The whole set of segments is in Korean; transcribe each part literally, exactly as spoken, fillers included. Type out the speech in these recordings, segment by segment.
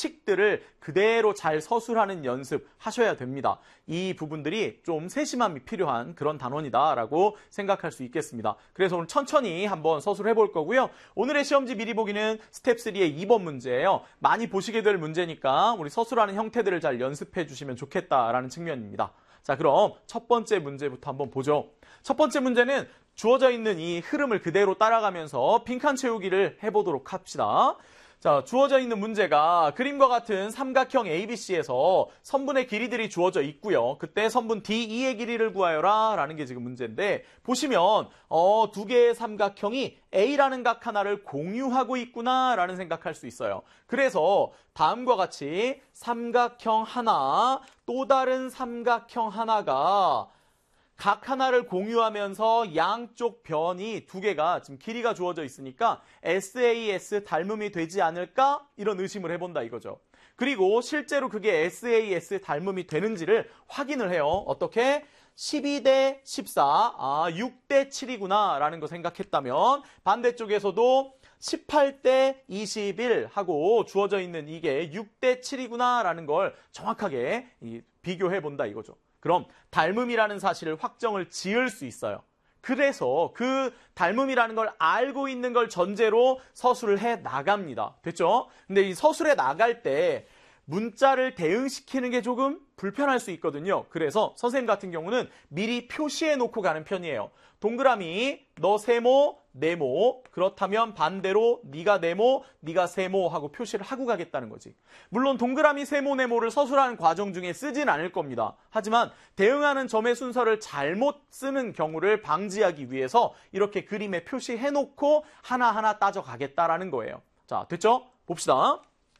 식들을 그대로 잘 서술하는 연습 하셔야 됩니다. 이 부분들이 좀 세심함이 필요한 그런 단원이다라고 생각할 수 있겠습니다. 그래서 오늘 천천히 한번 서술해 볼 거고요. 오늘의 시험지 미리 보기는 스텝 삼의 이 번 문제예요. 많이 보시게 될 문제니까 우리 서술하는 형태들을 잘 연습해 주시면 좋겠다라는 측면입니다. 자, 그럼 첫 번째 문제부터 한번 보죠. 첫 번째 문제는 주어져 있는 이 흐름을 그대로 따라가면서 빈칸 채우기를 해보도록 합시다. 자, 주어져 있는 문제가 그림과 같은 삼각형 에이비씨에서 선분의 길이들이 주어져 있고요. 그때 선분 디이의 길이를 구하여라 라는 게 지금 문제인데, 보시면 어, 두 개의 삼각형이 A라는 각 하나를 공유하고 있구나 라는 생각할 수 있어요. 그래서 다음과 같이 삼각형 하나, 또 다른 삼각형 하나가 각 하나를 공유하면서 양쪽 변이 두 개가 지금 길이가 주어져 있으니까 에스에이에스 닮음이 되지 않을까? 이런 의심을 해본다 이거죠. 그리고 실제로 그게 에스에이에스 닮음이 되는지를 확인을 해요. 어떻게? 십이 대 십사, 아, 육 대 칠이구나 라는 거 생각했다면 반대쪽에서도 십팔 대 이십일 하고 주어져 있는 이게 육 대 칠이구나 라는 걸 정확하게 비교해 본다 이거죠. 그럼 닮음이라는 사실을 확정을 지을 수 있어요. 그래서 그 닮음이라는 걸 알고 있는 걸 전제로 서술을 해 나갑니다. 됐죠? 근데 이 서술에 나갈 때 문자를 대응시키는 게 조금 불편할 수 있거든요. 그래서 선생님 같은 경우는 미리 표시해 놓고 가는 편이에요. 동그라미 너 세모 네모, 그렇다면 반대로 네가 네모 네가 세모 하고 표시를 하고 가겠다는 거지. 물론 동그라미 세모 네모를 서술하는 과정 중에 쓰진 않을 겁니다. 하지만 대응하는 점의 순서를 잘못 쓰는 경우를 방지하기 위해서 이렇게 그림에 표시해 놓고 하나하나 따져가겠다라는 거예요. 자, 됐죠? 봅시다.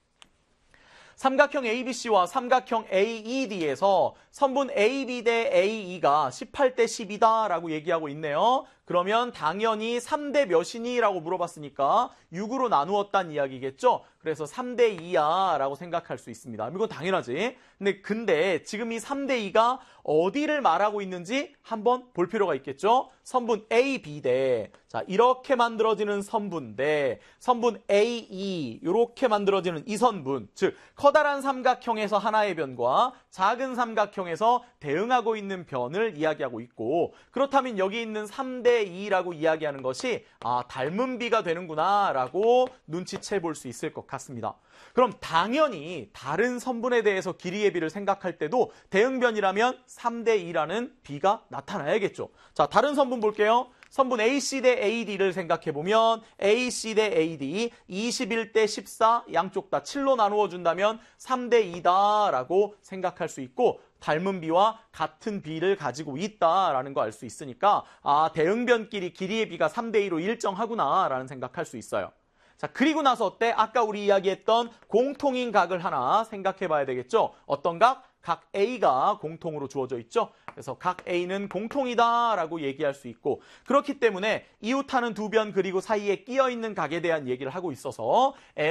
삼각형 에이비씨와 삼각형 에이이디에서 선분 에이비 대 에이이가 십팔 대 십이다 라고 얘기하고 있네요. 그러면 당연히 삼 대 몇이니? 라고 물어봤으니까 육으로 나누었다는 이야기겠죠? 그래서 삼 대 이야 라고 생각할 수 있습니다. 이건 당연하지. 근데, 근데 지금 이 삼 대 이가 어디를 말하고 있는지 한번 볼 필요가 있겠죠? 선분 에이 비 대, 자, 이렇게 만들어지는 선분 대 선분 에이 이, 이렇게 만들어지는 이 선분, 즉 커다란 삼각형에서 하나의 변과 작은 삼각형에서 대응하고 있는 변을 이야기하고 있고, 그렇다면 여기 있는 삼 대 이라고 이야기하는 것이 아, 닮은 비가 되는구나 라고 눈치채 볼 수 있을 것 같습니다. 그럼 당연히 다른 선분에 대해서 길이의 비를 생각할 때도 대응변이라면 삼 대 이라는 비가 나타나야겠죠. 자, 다른 선분 볼게요. 선분 에이씨 대 에이디를 생각해보면 에이씨 대 에이디 이십일 대 십사 양쪽 다 칠로 나누어 준다면 삼 대 이다 라고 생각할 수 있고, 닮은 비와 같은 비를 가지고 있다라는 거 알 수 있으니까 아, 대응변끼리 길이의 비가 삼 대 이로 일정하구나 라는 생각할 수 있어요. 자, 그리고 나서 어때? 아까 우리 이야기했던 공통인 각을 하나 생각해 봐야 되겠죠? 어떤 각? 각 A가 공통으로 주어져 있죠? 그래서 각 A는 공통이다 라고 얘기할 수 있고, 그렇기 때문에 이웃하는 두 변 그리고 사이에 끼어있는 각에 대한 얘기를 하고 있어서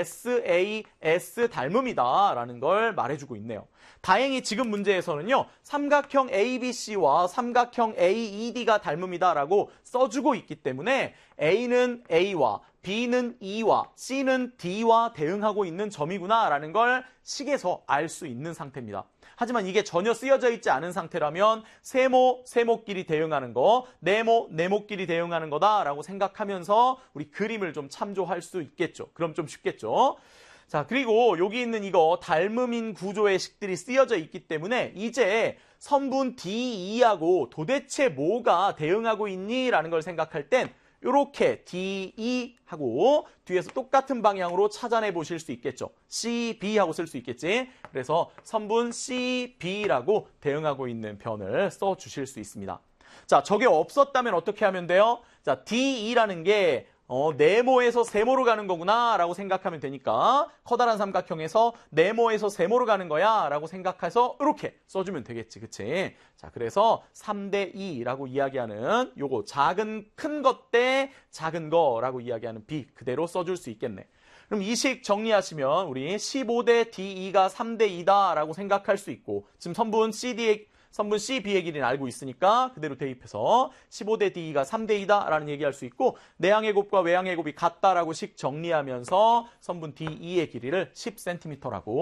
에스에이에스 닮음이다 라는 걸 말해주고 있네요. 다행히 지금 문제에서는요, 삼각형 에이비씨와 삼각형 에이이디가 닮음이다 라고 써주고 있기 때문에 A는 A와 B는 E와 C는 D와 대응하고 있는 점이구나 라는 걸 식에서 알 수 있는 상태입니다. 하지만 이게 전혀 쓰여져 있지 않은 상태라면 세모, 세모끼리 대응하는 거, 네모, 네모끼리 대응하는 거다라고 생각하면서 우리 그림을 좀 참조할 수 있겠죠. 그럼 좀 쉽겠죠. 자, 그리고 여기 있는 이거 닮음인 구조의 식들이 쓰여져 있기 때문에 이제 선분 디이하고 도대체 뭐가 대응하고 있니? 라는 걸 생각할 땐 이렇게 디이 하고 뒤에서 똑같은 방향으로 찾아내 보실 수 있겠죠. 씨비 하고 쓸 수 있겠지. 그래서 선분 씨비라고 대응하고 있는 변을 써주실 수 있습니다. 자, 저게 없었다면 어떻게 하면 돼요? 자, 디이라는 게 어, 네모에서 세모로 가는 거구나 라고 생각하면 되니까 커다란 삼각형에서 네모에서 세모로 가는 거야 라고 생각해서 이렇게 써주면 되겠지. 그치? 자, 그래서 삼 대 이라고 이야기하는 요거 작은 큰 것 대 작은 거라고 이야기하는 비 그대로 써줄 수 있겠네. 그럼 이 식 정리하시면 우리 십오 대 디이가 삼 대 이다 라고 생각할 수 있고, 지금 선분 씨디의 선분 씨비의 길이는 알고 있으니까 그대로 대입해서 십오 대 디이가 삼 대 이다 라는 얘기할 수 있고, 내항의 곱과 외항의 곱이 같다라고 식 정리하면서 선분 디이의 길이를 십 센티미터라고